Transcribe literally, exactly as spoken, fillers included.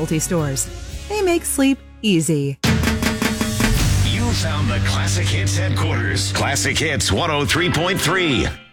specialty stores. They make sleep easy. You found the Classic Hits headquarters. Classic Hits one oh three point three.